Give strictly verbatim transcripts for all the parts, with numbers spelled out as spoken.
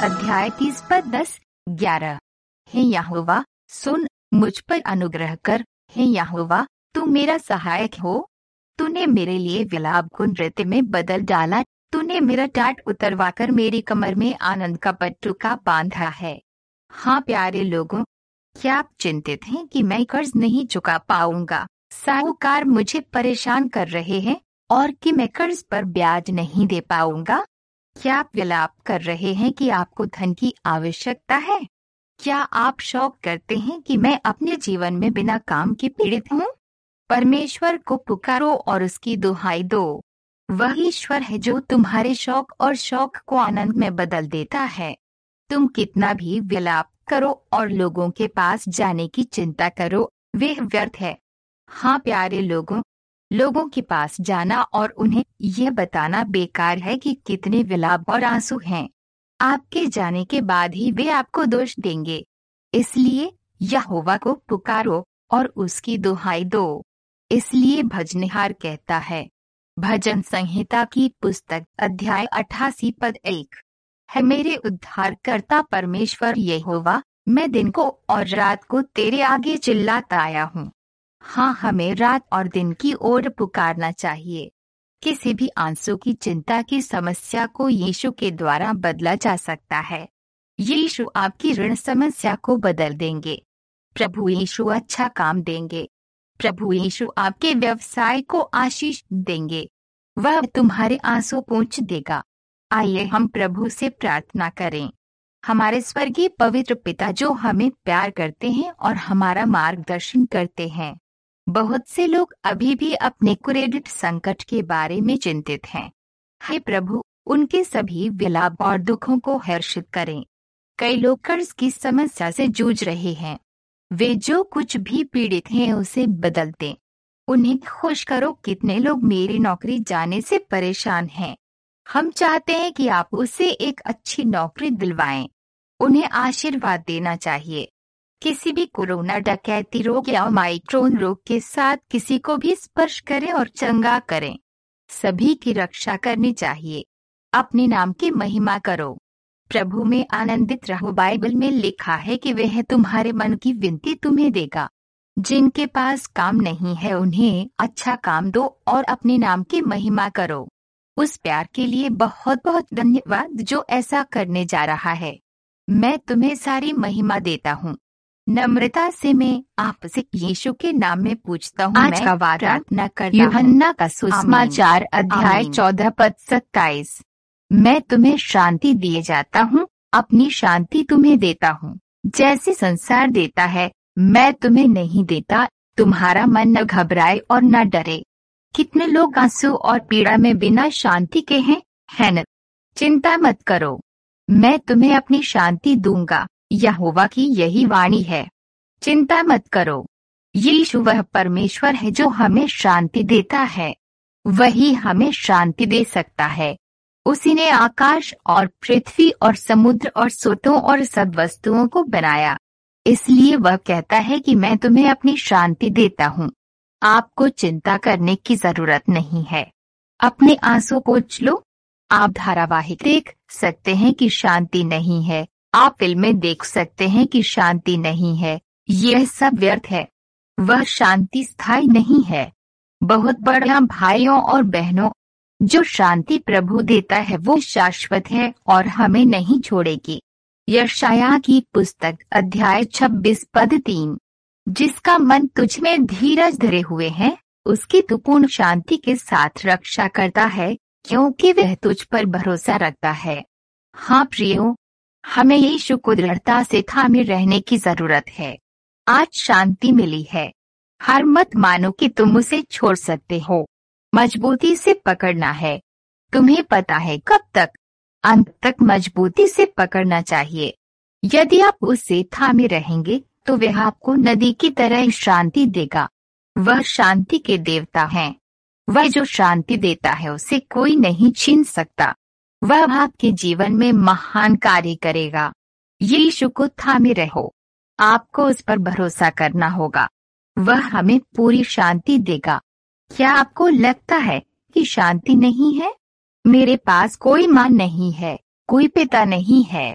अध्याय तीस पद दस ग्यारह। हे यहोवा सुन, मुझ पर अनुग्रह कर। हे यहोवा तू मेरा सहायक हो। तूने मेरे लिए विलाप को नृत्य में बदल डाला। तूने मेरा टाट उतरवाकर मेरी कमर में आनंद का पट्टुका बांधा है। हाँ प्यारे लोगों, क्या आप चिंतित हैं कि मैं कर्ज नहीं चुका पाऊंगा? साहूकार मुझे परेशान कर रहे हैं और कि मैं कर्ज पर ब्याज नहीं दे पाऊंगा। क्या आप विलाप कर रहे हैं कि आपको धन की आवश्यकता है? क्या आप शौक करते हैं कि मैं अपने जीवन में बिना काम के पीड़ित हूँ? परमेश्वर को पुकारो और उसकी दुहाई दो। वह ईश्वर है जो तुम्हारे शौक और शौक को आनंद में बदल देता है। तुम कितना भी विलाप करो और लोगों के पास जाने की चिंता करो, वह व्यर्थ है। हाँ प्यारे लोगों, लोगों के पास जाना और उन्हें यह बताना बेकार है कि कितने विलाप और आंसू हैं। आपके जाने के बाद ही वे आपको दोष देंगे। इसलिए यहोवा को पुकारो और उसकी दुहाई दो। इसलिए भजनिहार कहता है, भजन संहिता की पुस्तक अध्याय अट्ठासी पद एक। है मेरे उद्धारकर्ता परमेश्वर यहोवा, मैं दिन को और रात को तेरे आगे चिल्लाता आया हूँ। हाँ, हमें रात और दिन की ओर पुकारना चाहिए। किसी भी आंसू की चिंता की समस्या को यीशु के द्वारा बदला जा सकता है। यीशु आपकी ऋण समस्या को बदल देंगे। प्रभु यीशु अच्छा काम देंगे। प्रभु यीशु आपके व्यवसाय को आशीष देंगे। वह तुम्हारे आंसू पोंछ देगा। आइए हम प्रभु से प्रार्थना करें। हमारे स्वर्गीय पवित्र पिता जो हमें प्यार करते हैं और हमारा मार्गदर्शन करते हैं, बहुत से लोग अभी भी अपने क्रेडिट संकट के बारे में चिंतित हैं। हे प्रभु, उनके सभी विलाप और दुखों को हर्षित करें। कई लोग कर्ज की समस्या से जूझ रहे हैं। वे जो कुछ भी पीड़ित हैं उसे बदल दें। उन्हें खुश करो। कितने लोग मेरी नौकरी जाने से परेशान हैं। हम चाहते हैं कि आप उसे एक अच्छी नौकरी दिलवाएं। उन्हें आशीर्वाद देना चाहिए। किसी भी कोरोना डकैती रोग या माइक्रोन रोग के साथ किसी को भी स्पर्श करें और चंगा करें। सभी की रक्षा करनी चाहिए। अपने नाम की महिमा करो। प्रभु में आनंदित रहो। बाइबल में लिखा है कि वह तुम्हारे मन की विनती तुम्हें देगा। जिनके पास काम नहीं है उन्हें अच्छा काम दो और अपने नाम की महिमा करो। उस प्यार के लिए बहुत बहुत धन्यवाद जो ऐसा करने जा रहा है। मैं तुम्हें सारी महिमा देता हूँ। नम्रता से मैं आपसे यीशु के नाम में पूछता हूँ। आज का प्रार्थना करता हूँ। यूहन्ना का सुसमाचार अध्याय चौदह पद सत्ताईस। मैं तुम्हें शांति दिए जाता हूँ, अपनी शांति तुम्हें देता हूँ। जैसे संसार देता है मैं तुम्हें नहीं देता। तुम्हारा मन न घबराए और न डरे। कितने लोग आंसू और पीड़ा में बिना शांति के हैं, है न? चिंता मत करो, मैं तुम्हें अपनी शांति दूंगा। यहोवा की यही वाणी है। चिंता मत करो। यीशु वह परमेश्वर है जो हमें शांति देता है। वही हमें शांति दे सकता है। उसी ने आकाश और पृथ्वी और समुद्र और सोतों और सब वस्तुओं को बनाया। इसलिए वह कहता है कि मैं तुम्हें अपनी शांति देता हूँ। आपको चिंता करने की जरूरत नहीं है। अपने आंसू पोंछ लो। आप धारावाहिक देख सकते हैं कि शांति नहीं है। आप फिल्में देख सकते हैं कि शांति नहीं है। यह सब व्यर्थ है। वह शांति स्थायी नहीं है। बहुत बढ़िया भाइयों और बहनों, जो शांति प्रभु देता है वो शाश्वत है और हमें नहीं छोड़ेगी। यशायाह की पुस्तक अध्याय छब्बीस पद तीन। जिसका मन तुझ में धीरज धरे हुए है उसकी तू पूर्ण शांति के साथ रक्षा करता है, क्योंकि वह तुझ पर भरोसा रखता है। हाँ प्रियो, हमें यीशु को दृढ़ता से थामे रहने की जरूरत है। आज शांति मिली है। हार मत मानो कि तुम उसे छोड़ सकते हो। मजबूती से पकड़ना है। तुम्हें पता है कब तक? अंत तक मजबूती से पकड़ना चाहिए। यदि आप उससे थामे रहेंगे तो वह आपको नदी की तरह शांति देगा। वह शांति के देवता हैं। वह जो शांति देता है उसे कोई नहीं छीन सकता। वह आपके जीवन में महान कार्य करेगा। यीशु को थामे रहो। आपको उस पर भरोसा करना होगा। वह हमें पूरी शांति देगा। क्या आपको लगता है कि शांति नहीं है? मेरे पास कोई माँ नहीं है, कोई पिता नहीं है,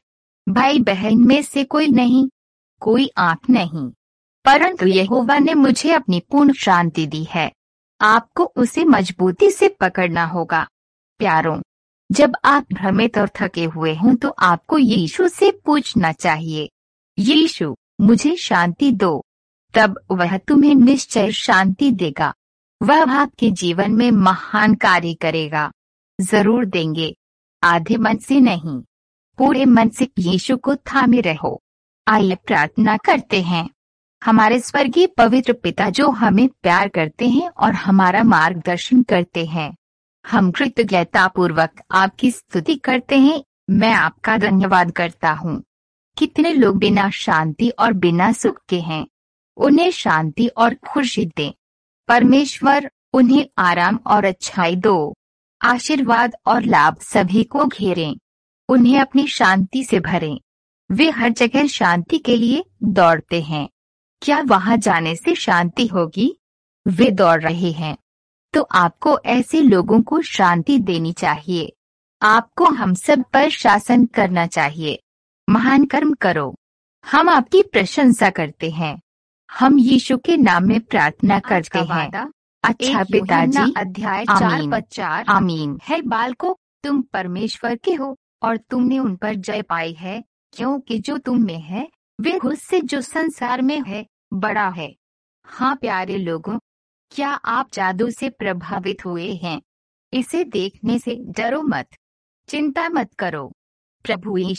भाई बहन में से कोई नहीं, कोई आंख नहीं, परंतु यहोवा ने मुझे अपनी पूर्ण शांति दी है। आपको उसे मजबूती से पकड़ना होगा। प्यारों, जब आप भ्रमित और थके हुए हों तो आपको यीशु से पूछना चाहिए, यीशु मुझे शांति दो। तब वह तुम्हें निश्चय शांति देगा। वह आपके जीवन में महान कार्य करेगा। जरूर देंगे, आधे मन से नहीं, पूरे मन से यीशु को थामे रहो। आइए प्रार्थना करते हैं। हमारे स्वर्गीय पवित्र पिता जो हमें प्यार करते हैं और हमारा मार्गदर्शन करते हैं, हम कृतज्ञता पूर्वक आपकी स्तुति करते हैं। मैं आपका धन्यवाद करता हूँ। कितने लोग बिना शांति और बिना सुख के हैं, उन्हें शांति और खुशी दे। परमेश्वर, उन्हें आराम और अच्छाई दो। आशीर्वाद और लाभ सभी को घेरें, उन्हें अपनी शांति से भरें। वे हर जगह शांति के लिए दौड़ते हैं। क्या वहां जाने से शांति होगी? वे दौड़ रहे हैं, तो आपको ऐसे लोगों को शांति देनी चाहिए। आपको हम सब पर शासन करना चाहिए। महान कर्म करो। हम आपकी प्रशंसा करते हैं। हम यीशु के नाम में प्रार्थना करते हैं। अच्छा पिताजी, अध्याय चार पद चार। आमीन। है बालकों, तुम परमेश्वर के हो और तुमने उन पर जय पाई है, क्योंकि जो तुम में है वे उससे जो संसार में है बड़ा है। हाँ प्यारे लोगों, क्या आप जादू से प्रभावित हुए हैं? इसे देखने से डरो मत, चिंता मत करो। प्रभु यीशु